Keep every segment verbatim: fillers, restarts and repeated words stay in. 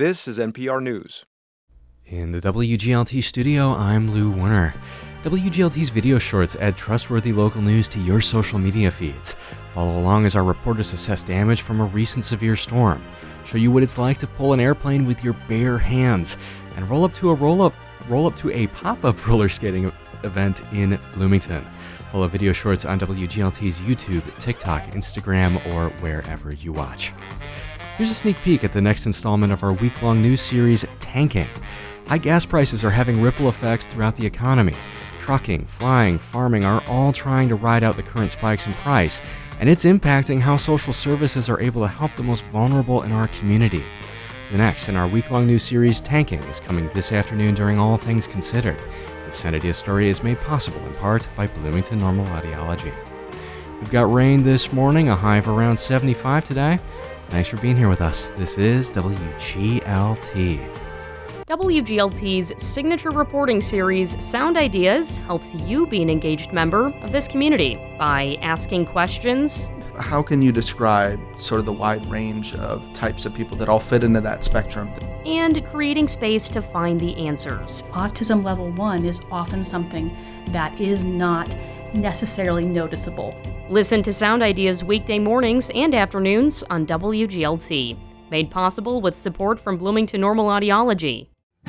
This is N P R News. In the W G L T studio, I'm Lou Werner. W G L T's video shorts add trustworthy local news to your social media feeds. Follow along as our reporters assess damage from a recent severe storm, show you what it's like to pull an airplane with your bare hands, and roll up to a roll-up, roll up to a pop-up roller skating event in Bloomington. Follow video shorts on W G L T's YouTube, TikTok, Instagram, or wherever you watch. Here's a sneak peek at the next installment of our week-long news series, Tanking. High gas prices are having ripple effects throughout the economy. Trucking, flying, farming are all trying to ride out the current spikes in price, and it's impacting how social services are able to help the most vulnerable in our community. The next in our week-long news series, Tanking, is coming this afternoon during All Things Considered. This Sanity story is made possible in part by Bloomington Normal Audiology. We've got rain this morning, a high of around seventy-five today. Thanks for being here with us. This is W G L T. W G L T's signature reporting series, Sound Ideas, helps you be an engaged member of this community by asking questions. How can you describe sort of the wide range of types of people that all fit into that spectrum? And creating space to find the answers. Autism level one is often something that is not necessarily noticeable. Listen to Sound Ideas weekday mornings and afternoons on W G L T. Made possible with support from Bloomington Normal Audiology.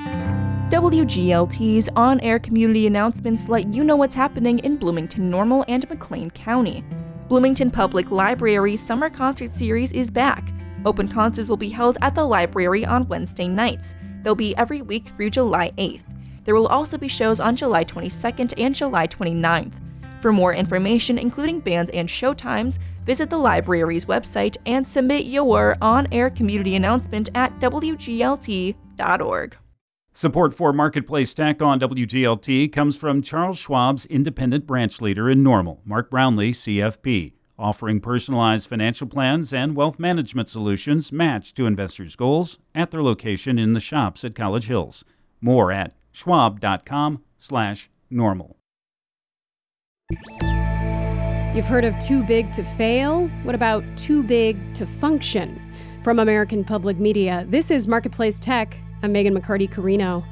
W G L T's on-air community announcements let you know what's happening in Bloomington Normal and McLean County. Bloomington Public Library's Summer Concert Series is back. Open concerts will be held at the library on Wednesday nights. They'll be every week through July eighth. There will also be shows on July twenty-second and July twenty-ninth. For more information, including bands and showtimes, visit the library's website and submit your on-air community announcement at w g l t dot org. Support for Marketplace Tech on W G L T comes from Charles Schwab's independent branch leader in Normal, Mark Brownlee, C F P, offering personalized financial plans and wealth management solutions matched to investors' goals at their location in the shops at College Hills. More at schwab.com slash normal. You've heard of too big to fail? What about too big to function? From American Public Media, this is Marketplace Tech. I'm Megan McCarty-Carino.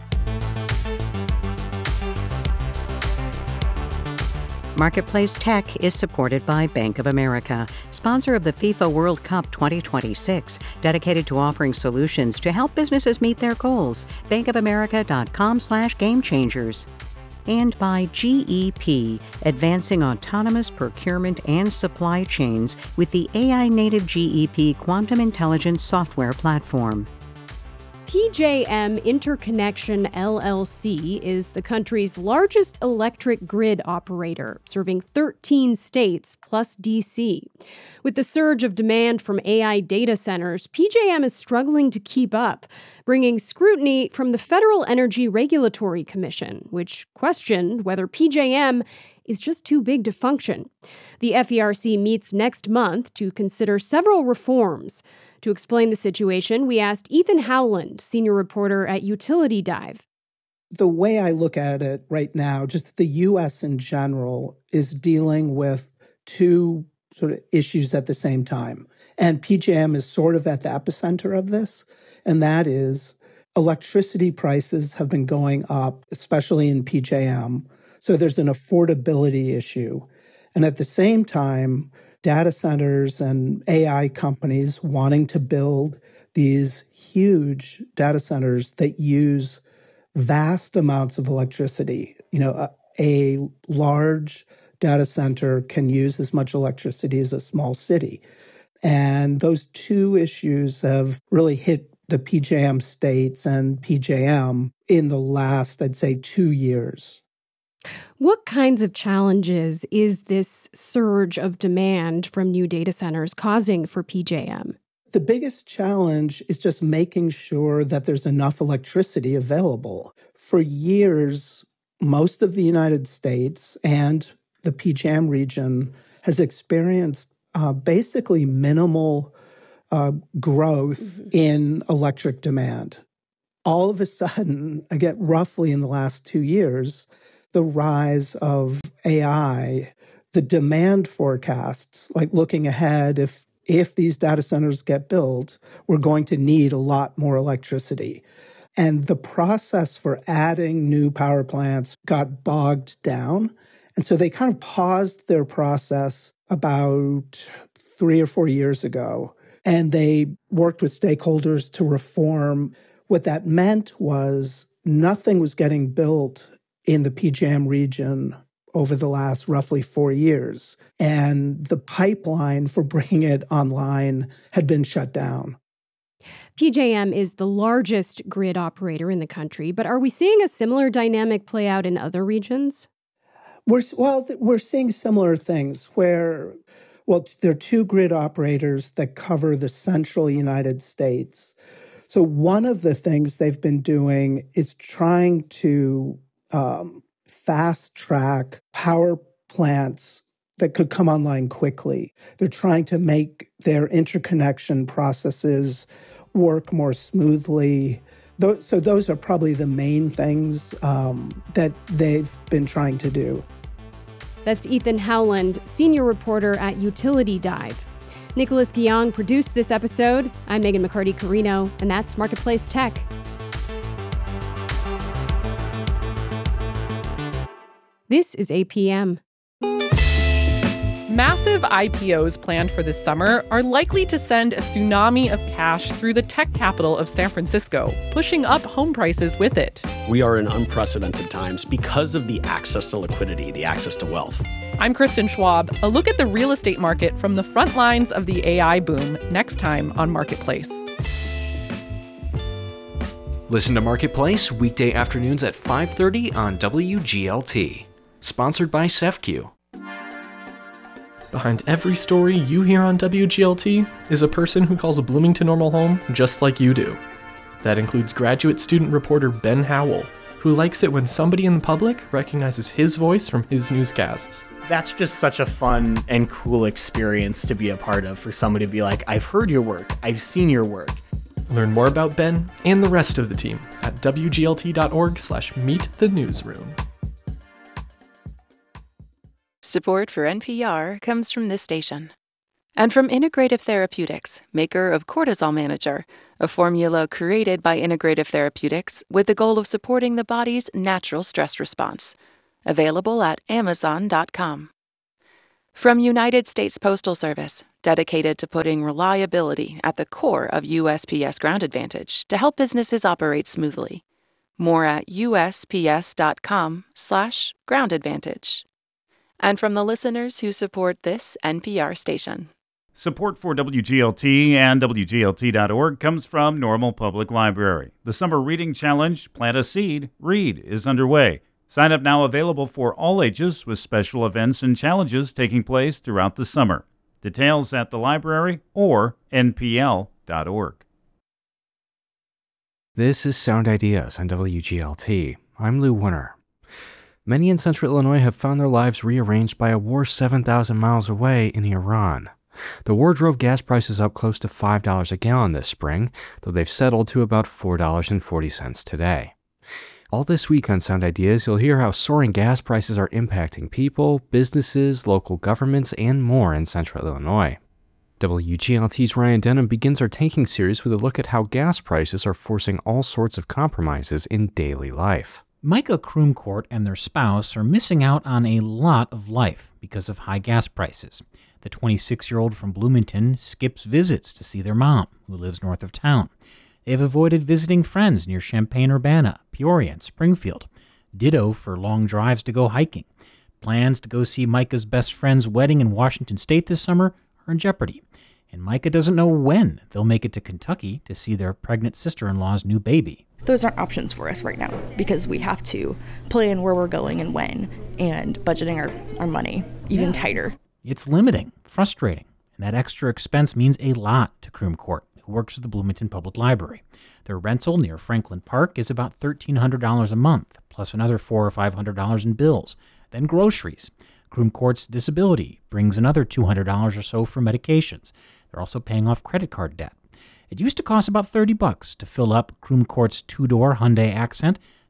Marketplace Tech is supported by Bank of America, sponsor of the FIFA World Cup twenty twenty-six, dedicated to offering solutions to help businesses meet their goals. bankofamerica.com slash game changers. And by G E P, advancing autonomous procurement and supply chains with the A I-native G E P Quantum Intelligence software platform. P J M Interconnection L L C is the country's largest electric grid operator, serving thirteen states plus D C. With the surge of demand from A I data centers, P J M is struggling to keep up, bringing scrutiny from the Federal Energy Regulatory Commission, which questioned whether P J M is just too big to function. The F E R C meets next month to consider several reforms. To explain the situation, we asked Ethan Howland, senior reporter at Utility Dive. The way I look at it right now, just the U S in general, is dealing with two sort of issues at the same time. And P J M is sort of at the epicenter of this, and that is electricity prices have been going up, especially in P J M. So there's an affordability issue. And at the same time, data centers and A I companies wanting to build these huge data centers that use vast amounts of electricity. You know, a, a large data center can use as much electricity as a small city. And those two issues have really hit the P J M states and P J M in the last, I'd say, two years. What kinds of challenges is this surge of demand from new data centers causing for P J M? The biggest challenge is just making sure that there's enough electricity available. For years, most of the United States and the P J M region has experienced uh, basically minimal uh, growth mm-hmm. in electric demand. All of a sudden, again, roughly in the last two years, the rise of A I, the demand forecasts, like looking ahead, if if these data centers get built, we're going to need a lot more electricity. And the process for adding new power plants got bogged down. And so they kind of paused their process about three or four years ago. And they worked with stakeholders to reform. What that meant was nothing was getting built in the P J M region over the last roughly four years. And the pipeline for bringing it online had been shut down. P J M is the largest grid operator in the country, but are we seeing a similar dynamic play out in other regions? We're, well, we're seeing similar things where, well, there are two grid operators that cover the central United States. So one of the things they've been doing is trying to um, fast track power plants that could come online quickly. They're trying to make their interconnection processes work more smoothly. So those are probably the main things um, that they've been trying to do. That's Ethan Howland, senior reporter at Utility Dive. Nicholas Guillaume produced this episode. I'm Megan McCarty-Carino, and that's Marketplace Tech. This is A P M. Massive I P Os planned for this summer are likely to send a tsunami of cash through the tech capital of San Francisco, pushing up home prices with it. We are in unprecedented times because of the access to liquidity, the access to wealth. I'm Kristen Schwab. A look at the real estate market from the front lines of the A I boom next time on Marketplace. Listen to Marketplace weekday afternoons at five thirty on W G L T. Sponsored by S E F Q. Behind every story you hear on W G L T is a person who calls a Bloomington normal home just like you do. That includes graduate student reporter Ben Howell, who likes it when somebody in the public recognizes his voice from his newscasts. That's just such a fun and cool experience to be a part of, for somebody to be like, I've heard your work, I've seen your work. Learn more about Ben and the rest of the team at W G L T dot org slash meet the newsroom. Support for N P R comes from this station. And from Integrative Therapeutics, maker of Cortisol Manager, a formula created by Integrative Therapeutics with the goal of supporting the body's natural stress response. Available at amazon dot com. From United States Postal Service, dedicated to putting reliability at the core of U S P S Ground Advantage to help businesses operate smoothly. More at U S P S dot com slash ground advantage. And from the listeners who support this N P R station. Support for W G L T and W G L T dot org comes from Normal Public Library. The Summer Reading Challenge, Plant a Seed, Read, is underway. Sign up now, available for all ages, with special events and challenges taking place throughout the summer. Details at the library or N P L dot org. This is Sound Ideas on W G L T. I'm Lou Winner. Many in central Illinois have found their lives rearranged by a war seven thousand miles away in Iran. The war drove gas prices up close to five dollars a gallon this spring, though they've settled to about four dollars and forty cents today. All this week on Sound Ideas, you'll hear how soaring gas prices are impacting people, businesses, local governments, and more in central Illinois. W G L T's Ryan Denham begins our Tanking series with a look at how gas prices are forcing all sorts of compromises in daily life. Micah Krumkort and their spouse are missing out on a lot of life because of high gas prices. The twenty-six-year-old from Bloomington skips visits to see their mom, who lives north of town. They have avoided visiting friends near Champaign-Urbana, Peoria, and Springfield. Ditto for long drives to go hiking. Plans to go see Micah's best friend's wedding in Washington State this summer are in jeopardy. And Micah doesn't know when they'll make it to Kentucky to see their pregnant sister-in-law's new baby. Those aren't options for us right now because we have to plan where we're going and when, and budgeting our, our money even yeah. tighter. It's limiting, frustrating, and that extra expense means a lot to Krumkort, who works at the Bloomington Public Library. Their rental near Franklin Park is about thirteen hundred dollars a month, plus another four hundred or five hundred dollars in bills, then groceries. Krumkort's disability brings another two hundred dollars or so for medications. They're also paying off credit card debt. It used to cost about thirty bucks to fill up Krumkort's two-door Hyundai Accent.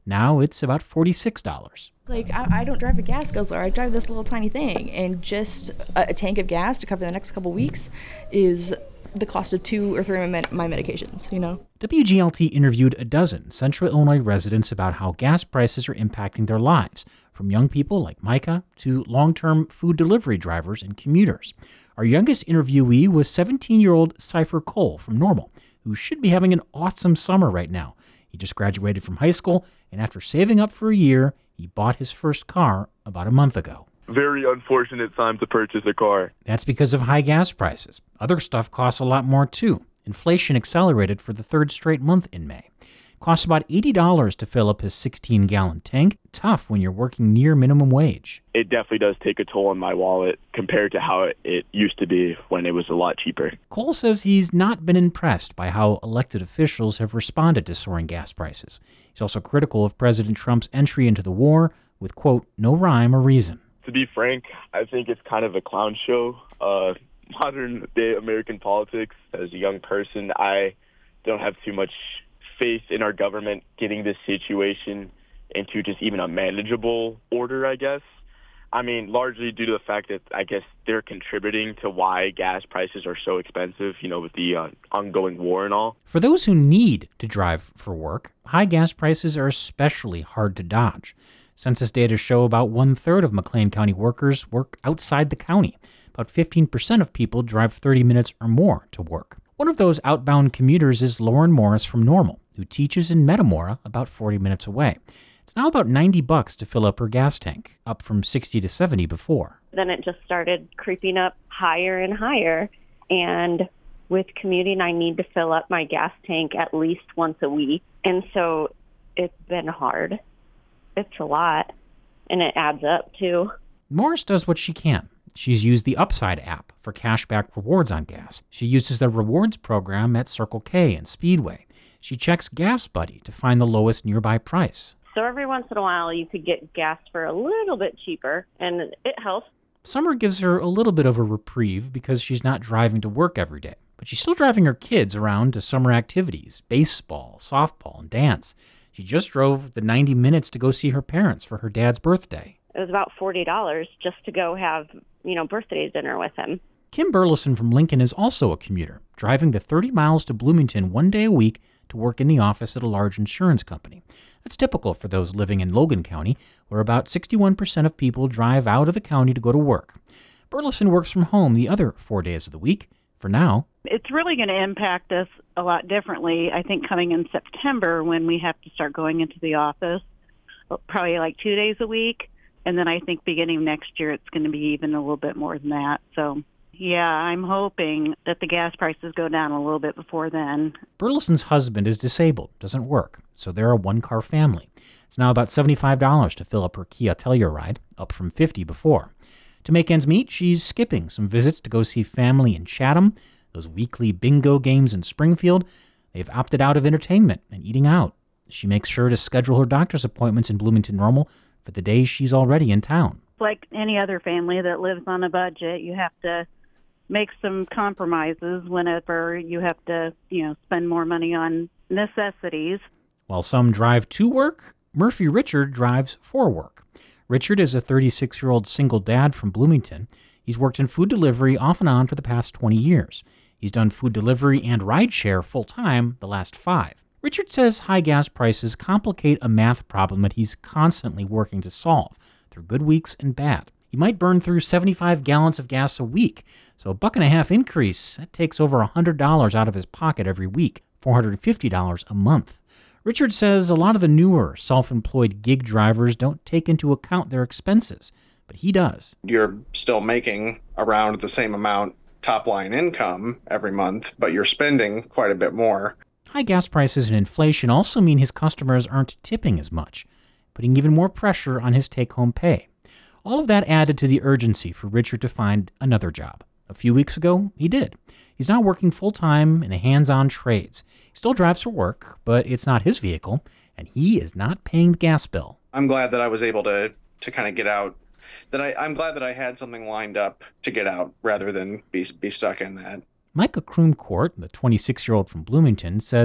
Now it's about forty-six dollars. Like, I, I don't drive a gas guzzler. I drive this little tiny thing, and just a, a tank of gas to cover the next couple weeks is the cost of two or three of my, med- my medications, you know? W G L T interviewed a dozen Central Illinois residents about how gas prices are impacting their lives, from young people like Micah to long-term food delivery drivers and commuters. Our youngest interviewee was seventeen-year-old Cypher Cole from Normal, who should be having an awesome summer right now. He just graduated from high school, and after saving up for a year, he bought his first car about a month ago. Very unfortunate time to purchase a car. That's because of high gas prices. Other stuff costs a lot more, too. Inflation accelerated for the third straight month in May. It costs about eighty dollars to fill up his sixteen-gallon tank. Tough when you're working near minimum wage. It definitely does take a toll on my wallet compared to how it, it used to be when it was a lot cheaper. Cole says he's not been impressed by how elected officials have responded to soaring gas prices. He's also critical of President Trump's entry into the war with, quote, no rhyme or reason. To be frank, I think it's kind of a clown show. Uh, modern day American politics, as a young person, I don't have too much faith in our government getting this situation into just even a manageable order, I guess. I mean, largely due to the fact that I guess they're contributing to why gas prices are so expensive, you know, with the uh, ongoing war and all. For those who need to drive for work, high gas prices are especially hard to dodge. Census data show about one-third of McLean County workers work outside the county. About fifteen percent of people drive thirty minutes or more to work. One of those outbound commuters is Lauren Morris from Normal, who teaches in Metamora, about forty minutes away. It's now about ninety bucks to fill up her gas tank, up from sixty to seventy before. Then it just started creeping up higher and higher. And with commuting, I need to fill up my gas tank at least once a week. And so it's been hard. It's a lot. And it adds up, too. Morris does what she can. She's used the Upside app for cashback rewards on gas. She uses the rewards program at Circle K and Speedway. She checks Gas Buddy to find the lowest nearby price. So every once in a while, you could get gas for a little bit cheaper, and it helps. Summer gives her a little bit of a reprieve because she's not driving to work every day. But she's still driving her kids around to summer activities, baseball, softball, and dance. She just drove the ninety minutes to go see her parents for her dad's birthday. It was about forty dollars just to go have, you know, birthday dinner with him. Kim Burleson from Lincoln is also a commuter, driving the thirty miles to Bloomington one day a week to work in the office at a large insurance company. That's typical for those living in Logan County, where about sixty-one percent of people drive out of the county to go to work. Burleson works from home the other four days of the week. For now, it's really going to impact us a lot differently, I think, coming in September when we have to start going into the office, probably like two days a week. And then I think beginning next year, it's going to be even a little bit more than that. So, yeah, I'm hoping that the gas prices go down a little bit before then. Burleson's husband is disabled, doesn't work, so they're a one-car family. It's now about seventy-five dollars to fill up her Kia Telluride, up from fifty dollars before. To make ends meet, she's skipping some visits to go see family in Chatham, those weekly bingo games in Springfield. They've opted out of entertainment and eating out. She makes sure to schedule her doctor's appointments in Bloomington Normal for the days she's already in town. Like any other family that lives on a budget, you have to make some compromises whenever you have to, you know, spend more money on necessities. While some drive to work, Murphy Richard drives for work. Richard is a thirty-six-year-old single dad from Bloomington. He's worked in food delivery off and on for the past twenty years. He's done food delivery and rideshare full-time the last five. Richard says high gas prices complicate a math problem that he's constantly working to solve, through good weeks and bad. He might burn through seventy-five gallons of gas a week, so a buck and a half increase, that takes over one hundred dollars out of his pocket every week, four hundred fifty dollars a month. Richard says a lot of the newer self-employed gig drivers don't take into account their expenses, but he does. You're still making around the same amount top-line income every month, but you're spending quite a bit more. High gas prices and inflation also mean his customers aren't tipping as much, putting even more pressure on his take-home pay. All of that added to the urgency for Richard to find another job. A few weeks ago, he did. He's now working full-time in the hands-on trades. He still drives for work, but it's not his vehicle, and he is not paying the gas bill. I'm glad that I was able to to kind of get out. That I, I'm glad that I had something lined up to get out rather than be be stuck in that. Micah Kroomcourt, the twenty-six-year-old from Bloomington, says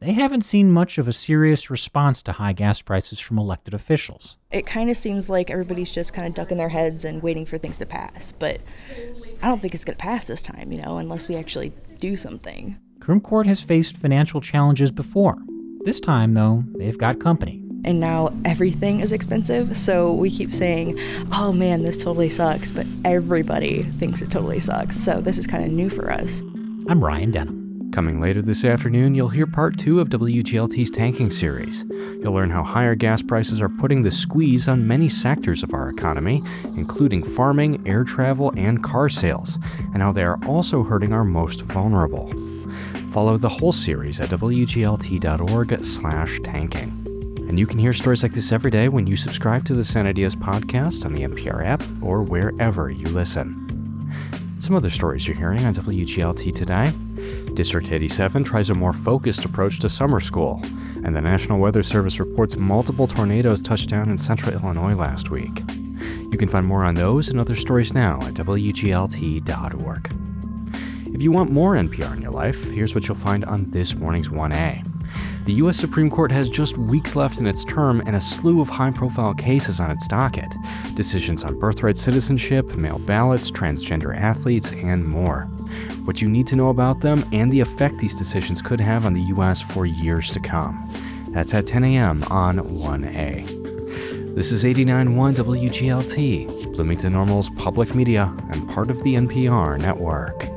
they haven't seen much of a serious response to high gas prices from elected officials. It kind of seems like everybody's just kind of ducking their heads and waiting for things to pass, but I don't think it's going to pass this time, you know, unless we actually do something. Croom Court has faced financial challenges before. This time, though, they've got company. And now everything is expensive, so we keep saying, oh man, this totally sucks, but everybody thinks it totally sucks, so this is kind of new for us. I'm Ryan Denham. Coming later this afternoon, you'll hear part two of W G L T's tanking series. You'll learn how higher gas prices are putting the squeeze on many sectors of our economy, including farming, air travel, and car sales, and how they are also hurting our most vulnerable. Follow the whole series at W G L T dot org slash tanking. And you can hear stories like this every day when you subscribe to the Sun Ideas podcast on the N P R app or wherever you listen. Some other stories you're hearing on W G L T today. District eighty-seven tries a more focused approach to summer school, and the National Weather Service reports multiple tornadoes touched down in central Illinois last week. You can find more on those and other stories now at W G L T dot org. If you want more N P R in your life, here's what you'll find on this morning's one A. The U S Supreme Court has just weeks left in its term and a slew of high-profile cases on its docket. Decisions on birthright citizenship, mail ballots, transgender athletes, and more. What you need to know about them and the effect these decisions could have on the U S for years to come. That's at ten a.m. on one A. This is eighty-nine point one W G L T, Bloomington Normal's public media and part of the N P R network.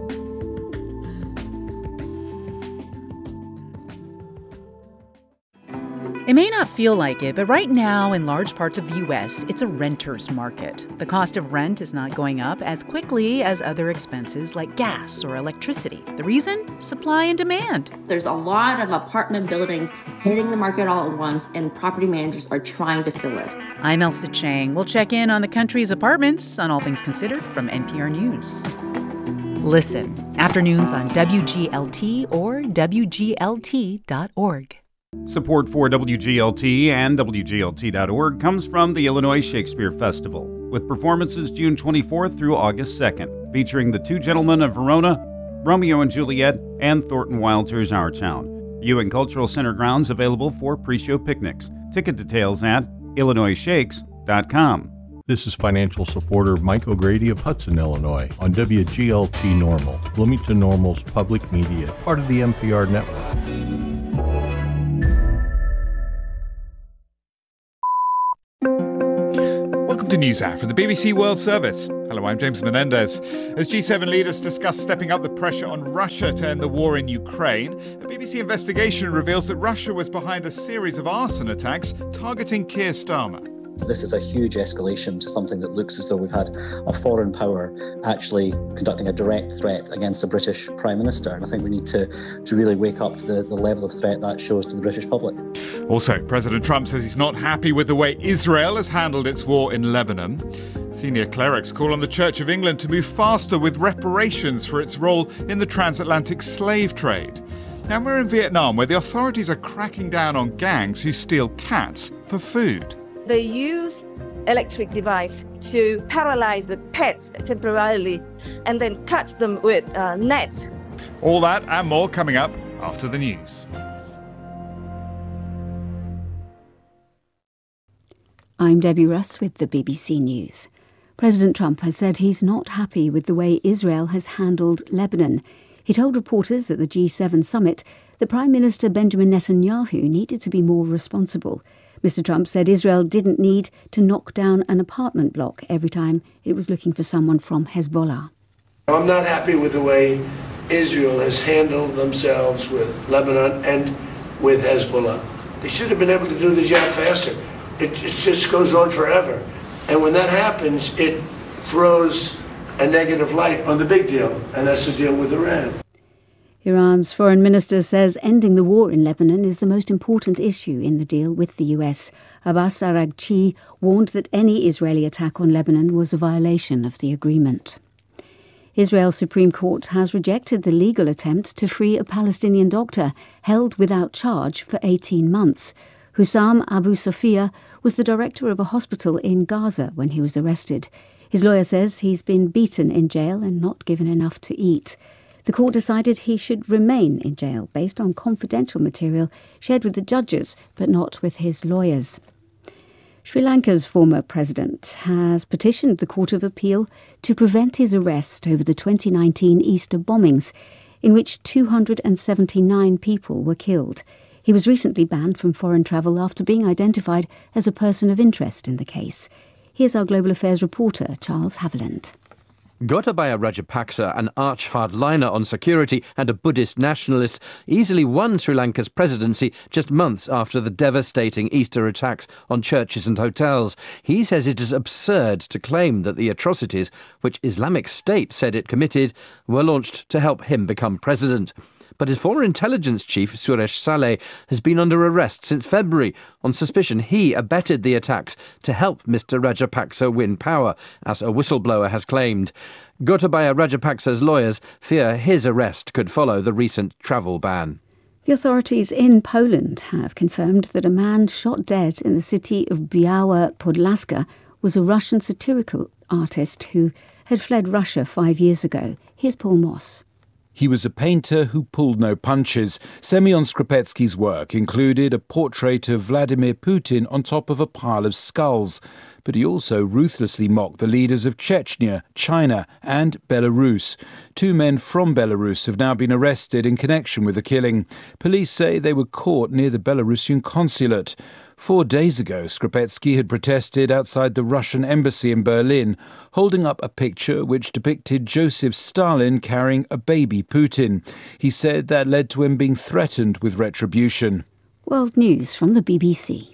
It may not feel like it, but right now, in large parts of the U S, it's a renter's market. The cost of rent is not going up as quickly as other expenses like gas or electricity. The reason? Supply and demand. There's a lot of apartment buildings hitting the market all at once, and property managers are trying to fill it. I'm Elsa Chang. We'll check in on the country's apartments on All Things Considered from N P R News. Listen, afternoons on W G L T or W G L T dot org. Support for W G L T and W G L T dot org comes from the Illinois Shakespeare Festival, with performances June twenty-fourth through August second, featuring The Two Gentlemen of Verona, Romeo and Juliet, and Thornton Wilder's Our Town. Ewing Cultural Center grounds available for pre-show picnics. Ticket details at illinois shakes dot com. This is financial supporter Mike O'Grady of Hudson, Illinois, on W G L T Normal, Bloomington Normal's public media, part of the N P R network. Welcome to NewsHour from the B B C World Service. Hello, I'm James Menendez. As G seven leaders discuss stepping up the pressure on Russia to end the war in Ukraine, a B B C investigation reveals that Russia was behind a series of arson attacks targeting Keir Starmer. This is a huge escalation to something that looks as though we've had a foreign power actually conducting a direct threat against the British Prime Minister. And I think we need to, to really wake up to the, the level of threat that shows to the British public. Also, President Trump says he's not happy with the way Israel has handled its war in Lebanon. Senior clerics call on the Church of England to move faster with reparations for its role in the transatlantic slave trade. Now we're in Vietnam, where the authorities are cracking down on gangs who steal cats for food. They use electric device to paralyze the pets temporarily and then catch them with uh, nets. All that and more coming up after the news. I'm Debbie Russ with the B B C News. President Trump has said he's not happy with the way Israel has handled Lebanon. He told reporters at the G seven summit that Prime Minister Benjamin Netanyahu needed to be more responsible. Mister Trump said Israel didn't need to knock down an apartment block every time it was looking for someone from Hezbollah. I'm not happy with the way Israel has handled themselves with Lebanon and with Hezbollah. They should have been able to do the job faster. It, it just goes on forever. And when that happens, it throws a negative light on the big deal, and that's the deal with Iran. Iran's foreign minister says ending the war in Lebanon is the most important issue in the deal with the U S. Abbas Araghchi warned that any Israeli attack on Lebanon was a violation of the agreement. Israel's Supreme Court has rejected the legal attempt to free a Palestinian doctor held without charge for eighteen months. Hussam Abu Sofia was the director of a hospital in Gaza when he was arrested. His lawyer says he's been beaten in jail and not given enough to eat. The court decided he should remain in jail based on confidential material shared with the judges, but not with his lawyers. Sri Lanka's former president has petitioned the Court of Appeal to prevent his arrest over the twenty nineteen Easter bombings, in which two hundred seventy-nine people were killed. He was recently banned from foreign travel after being identified as a person of interest in the case. Here's our Global Affairs reporter, Charles Haviland. Gotabaya Rajapaksa, an arch-hardliner on security and a Buddhist nationalist, easily won Sri Lanka's presidency just months after the devastating Easter attacks on churches and hotels. He says it is absurd to claim that the atrocities, which Islamic State said it committed, were launched to help him become president. But his former intelligence chief, Suresh Saleh, has been under arrest since February on suspicion he abetted the attacks to help Mister Rajapaksa win power, as a whistleblower has claimed. Gotabaya Rajapaksa's lawyers fear his arrest could follow the recent travel ban. The authorities in Poland have confirmed that a man shot dead in the city of Biała Podlaska was a Russian satirical artist who had fled Russia five years ago. Here's Paul Moss. He was a painter who pulled no punches. Semyon Skrupetsky's work included a portrait of Vladimir Putin on top of a pile of skulls. But he also ruthlessly mocked the leaders of Chechnya, China and Belarus. Two men from Belarus have now been arrested in connection with the killing. Police say they were caught near the Belarusian consulate. Four days ago, Skrupetsky had protested outside the Russian embassy in Berlin, holding up a picture which depicted Joseph Stalin carrying a baby Putin. He said that led to him being threatened with retribution. World News from the B B C.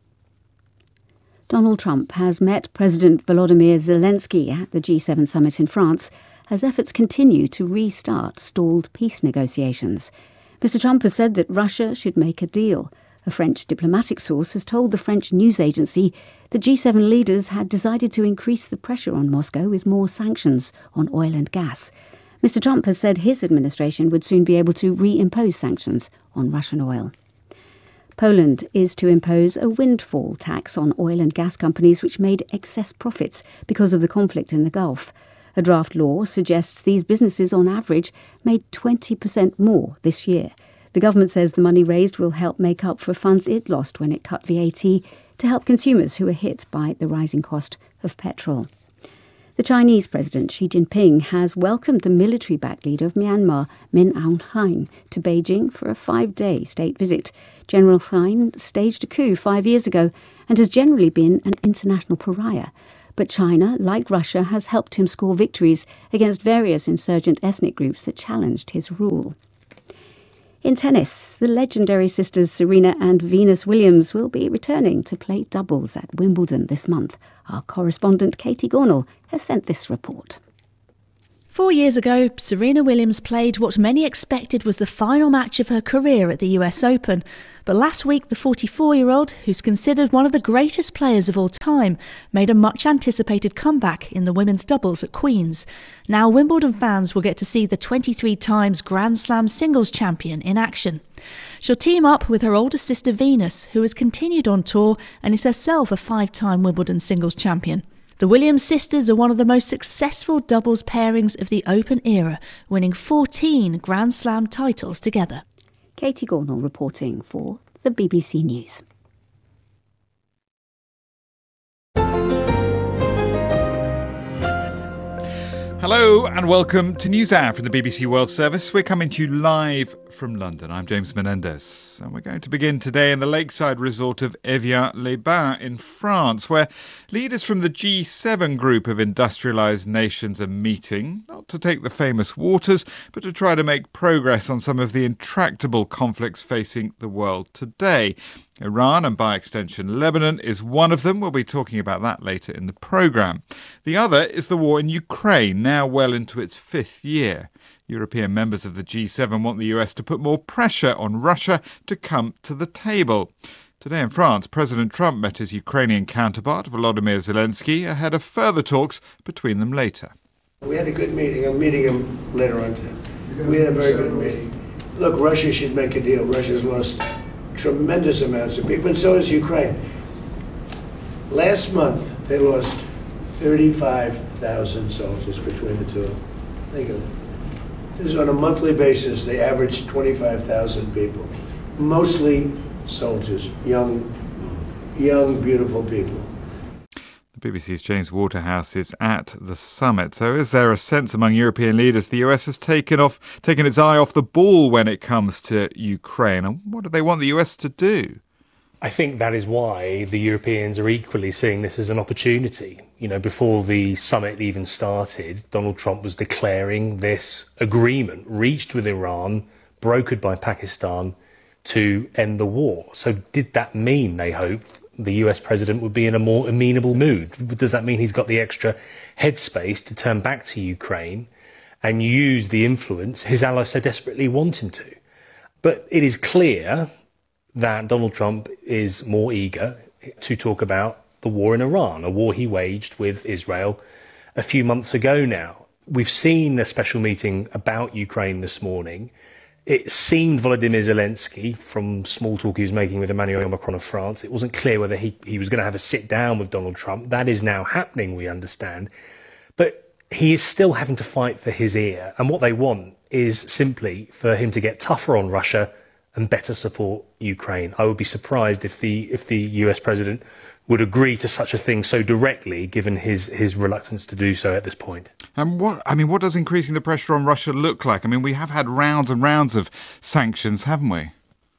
Donald Trump has met President Volodymyr Zelensky at the G seven summit in France as efforts continue to restart stalled peace negotiations. Mister Trump has said that Russia should make a deal. A French diplomatic source has told the French news agency the G seven leaders had decided to increase the pressure on Moscow with more sanctions on oil and gas. Mister Trump has said his administration would soon be able to reimpose sanctions on Russian oil. Poland is to impose a windfall tax on oil and gas companies which made excess profits because of the conflict in the Gulf. A draft law suggests these businesses on average made twenty percent more this year. The government says the money raised will help make up for funds it lost when it cut V A T to help consumers who are hit by the rising cost of petrol. The Chinese President Xi Jinping has welcomed the military-backed leader of Myanmar, Min Aung Hlaing, to Beijing for a five-day state visit. General Hlaing staged a coup five years ago and has generally been an international pariah. But China, like Russia, has helped him score victories against various insurgent ethnic groups that challenged his rule. In tennis, the legendary sisters Serena and Venus Williams will be returning to play doubles at Wimbledon this month. Our correspondent Katie Gornall has sent this report. Four years ago, Serena Williams played what many expected was the final match of her career at the U S Open. But last week, the forty-four-year-old, who's considered one of the greatest players of all time, made a much-anticipated comeback in the women's doubles at Queen's. Now Wimbledon fans will get to see the twenty-three times Grand Slam singles champion in action. She'll team up with her older sister Venus, who has continued on tour and is herself a five-time Wimbledon singles champion. The Williams sisters are one of the most successful doubles pairings of the Open era, winning fourteen Grand Slam titles together. Katie Gornall reporting for the B B C News. Hello and welcome to NewsHour from the B B C World Service. We're coming to you live from London. I'm James Menendez, and we're going to begin today in the lakeside resort of Evian-les-Bains in France, where leaders from the G seven group of industrialised nations are meeting, not to take the famous waters, but to try to make progress on some of the intractable conflicts facing the world today. Iran and, by extension, Lebanon is one of them. We'll be talking about that later in the programme. The other is the war in Ukraine, now well into its fifth year. European members of the G seven want the U S to put more pressure on Russia to come to the table. Today in France, President Trump met his Ukrainian counterpart, Volodymyr Zelensky, ahead of further talks between them later. We had a good meeting. I'm meeting him later on today. We had a very good meeting. Look, Russia should make a deal. Russia's lost tremendous amounts of people, and so has Ukraine. Last month, they lost thirty-five thousand soldiers between the two of them. Think of it. is on a monthly basis, they average twenty-five thousand people, mostly soldiers, young, young, beautiful people. The B B C's James Waterhouse is at the summit. So is there a sense among European leaders the U S has taken off, taken its eye off the ball when it comes to Ukraine? And what do they want the U S to do? I think that is why the Europeans are equally seeing this as an opportunity. You know, before the summit even started, Donald Trump was declaring this agreement reached with Iran, brokered by Pakistan, to end the war. So did that mean they hoped the U S president would be in a more amenable mood? Does that mean he's got the extra headspace to turn back to Ukraine and use the influence his allies so desperately want him to? But it is clear that Donald Trump is more eager to talk about the war in Iran, a war he waged with Israel a few months ago now. We've seen a special meeting about Ukraine this morning. It seemed Volodymyr Zelensky, from small talk he was making with Emmanuel Macron of France, it wasn't clear whether he, he was going to have a sit down with Donald Trump. That is now happening, we understand. But he is still having to fight for his ear. And what they want is simply for him to get tougher on Russia and better support Ukraine. I would be surprised if the if the U S president would agree to such a thing so directly, given his, his reluctance to do so at this point. And what I mean, what does increasing the pressure on Russia look like? I mean, we have had rounds and rounds of sanctions, haven't we?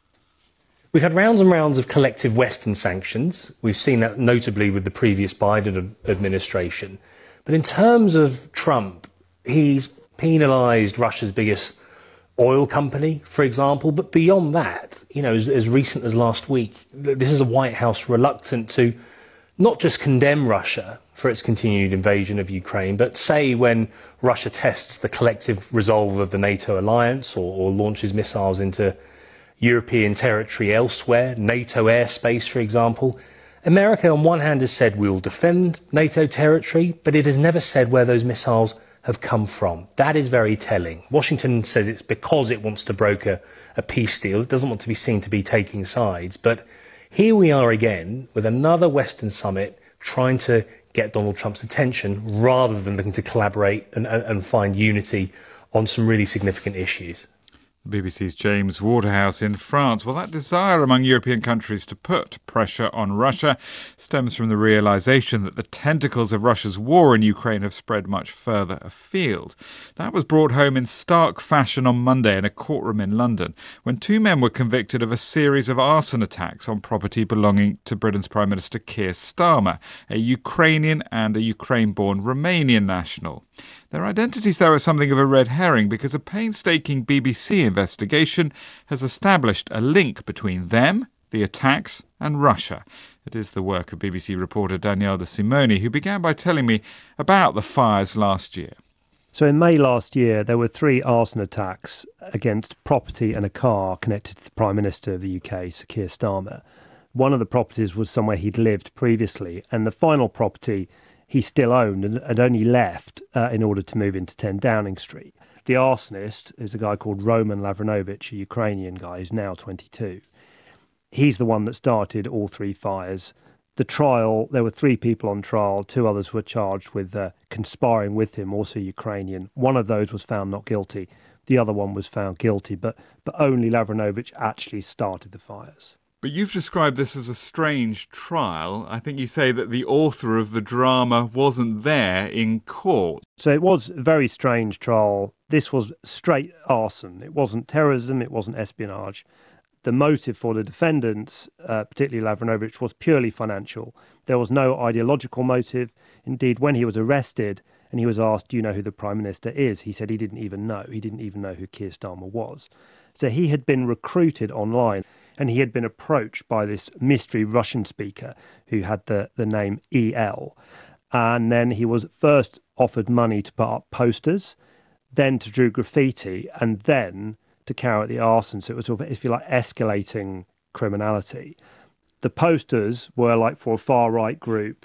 We've had rounds and rounds of collective Western sanctions. We've seen that notably with the previous Biden administration. But in terms of Trump, he's penalised Russia's biggest oil company, for example. But beyond that, you know, as, as recent as last week, this is a White House reluctant to not just condemn Russia for its continued invasion of Ukraine, but say when Russia tests the collective resolve of the NATO alliance or, or launches missiles into European territory elsewhere, NATO airspace, for example, America on one hand has said we will defend NATO territory, but it has never said where those missiles have come from. That is very telling. Washington says it's because it wants to broker a peace deal. It doesn't want to be seen to be taking sides. But here we are again with another Western summit trying to get Donald Trump's attention rather than looking to collaborate and, and find unity on some really significant issues. B B C's James Waterhouse in France. Well, that desire among European countries to put pressure on Russia stems from the realisation that the tentacles of Russia's war in Ukraine have spread much further afield. That was brought home in stark fashion on Monday in a courtroom in London when two men were convicted of a series of arson attacks on property belonging to Britain's Prime Minister Keir Starmer, a Ukrainian and a Ukraine-born Romanian national. Their identities, though, are something of a red herring because a painstaking B B C investigation has established a link between them, the attacks, and Russia. It is the work of B B C reporter Danielle de Simone, who began by telling me about the fires last year. So in May last year, there were three arson attacks against property and a car connected to the Prime Minister of the U K, Sir Keir Starmer. One of the properties was somewhere he'd lived previously, and the final property he still owned and had only left uh, in order to move into ten Downing Street. The arsonist is a guy called Roman Lavrinovich, a Ukrainian guy who's now twenty-two. He's the one that started all three fires. The trial, there were three people on trial. Two others were charged with uh, conspiring with him, also Ukrainian. One of those was found not guilty. The other one was found guilty, but, but only Lavrinovich actually started the fires. But you've described this as a strange trial. I think you say that the author of the drama wasn't there in court. So it was a very strange trial. This was straight arson. It wasn't terrorism. It wasn't espionage. The motive for the defendants, uh, particularly Lavrinovich, was purely financial. There was no ideological motive. Indeed, when he was arrested and he was asked, do you know who the Prime Minister is? He said he didn't even know. He didn't even know who Keir Starmer was. So he had been recruited online. And he had been approached by this mystery Russian speaker who had the, the name E L. And then he was first offered money to put up posters, then to do graffiti, and then to carry out the arson. So it was sort of, if you like, escalating criminality. The posters were like for a far-right group,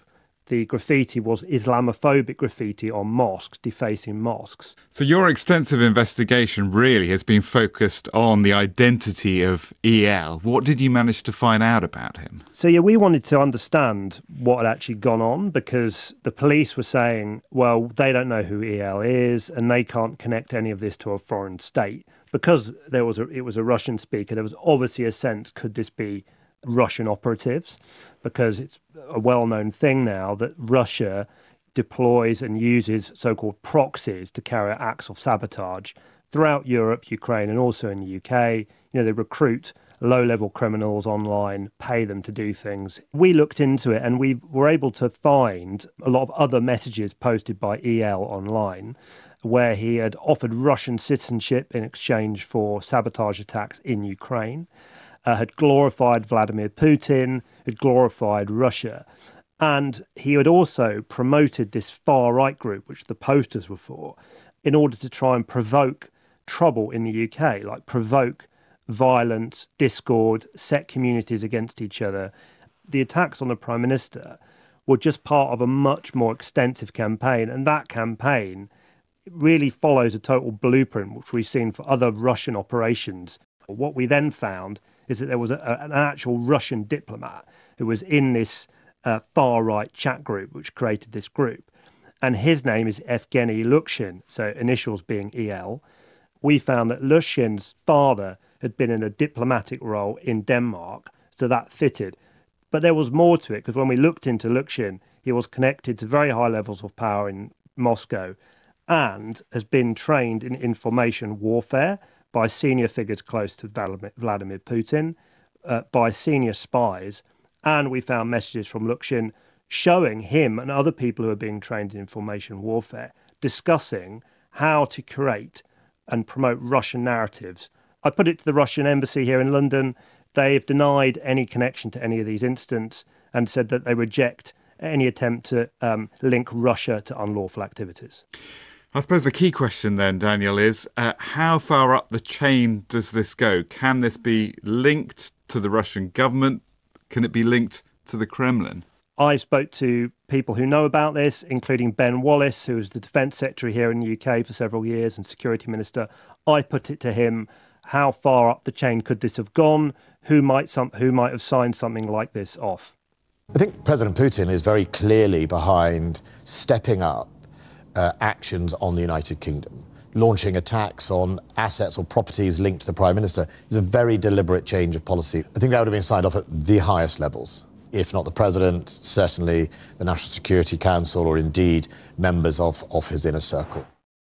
the graffiti was Islamophobic graffiti on mosques, defacing mosques. So your extensive investigation really has been focused on the identity of E L. What did you manage to find out about him? So, yeah, we wanted to understand what had actually gone on, because the police were saying, well, they don't know who E L is and they can't connect any of this to a foreign state. Because there was a, it was a Russian speaker, there was obviously a sense, could this be Russian operatives? Because it's a well-known thing now that Russia deploys and uses so-called proxies to carry out acts of sabotage throughout Europe, Ukraine, and also in the U K. You know, they recruit low-level criminals online, pay them to do things. We looked into it and we were able to find a lot of other messages posted by E L online where he had offered Russian citizenship in exchange for sabotage attacks in Ukraine, uh, had glorified Vladimir Putin, had glorified Russia. And he had also promoted this far-right group, which the posters were for, in order to try and provoke trouble in the U K, like provoke violence, discord, set communities against each other. The attacks on the Prime Minister were just part of a much more extensive campaign, and that campaign really follows a total blueprint which we've seen for other Russian operations. What we then found is that there was a, an actual Russian diplomat who was in this uh, far-right chat group which created this group, and his name is Evgeny Lukshin, so initials being E L. We found that Lukshin's father had been in a diplomatic role in Denmark, so that fitted. But there was more to it, because when we looked into Lukshin, he was connected to very high levels of power in Moscow and has been trained in information warfare by senior figures close to Vladimir Putin, uh, by senior spies. And we found messages from Lukshin showing him and other people who are being trained in information warfare discussing how to create and promote Russian narratives. I put it to the Russian embassy here in London. They've denied any connection to any of these incidents and said that they reject any attempt to um, link Russia to unlawful activities. I suppose the key question then, Daniel, is uh, how far up the chain does this go? Can this be linked to the Russian government? Can it be linked to the Kremlin? I spoke to people who know about this, including Ben Wallace, who was the Defence Secretary here in the U K for several years and Security Minister. I put it to him, how far up the chain could this have gone? Who might some, who might have signed something like this off? I think President Putin is very clearly behind stepping up uh, actions on the United Kingdom. Launching attacks on assets or properties linked to the Prime Minister is a very deliberate change of policy. I think that would have been signed off at the highest levels. If not the President, certainly the National Security Council or indeed members of, of his inner circle.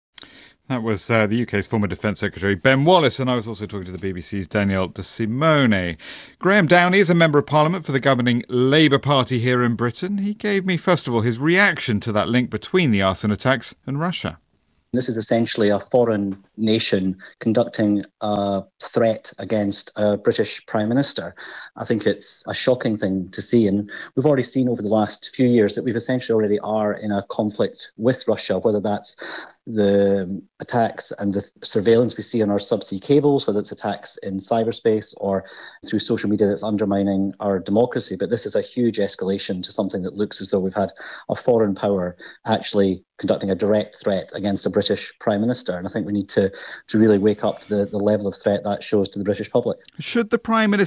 That was uh, the U K's former Defence Secretary, Ben Wallace, and I was also talking to the B B C's Danielle De Simone. Graham Downey is a Member of Parliament for the governing Labour Party here in Britain. He gave me, first of all, his reaction to that link between the arson attacks and Russia. This is essentially a foreign nation conducting a threat against a British Prime Minister. I think it's a shocking thing to see. And we've already seen over the last few years that we've essentially already are in a conflict with Russia, whether that's the attacks and the surveillance we see on our subsea cables, whether it's attacks in cyberspace or through social media that's undermining our democracy. But this is a huge escalation to something that looks as though we've had a foreign power actually conducting a direct threat against a British Prime Minister. And I think we need to, to really wake up to the, the level of threat that shows to the British public. Should the Prime Minister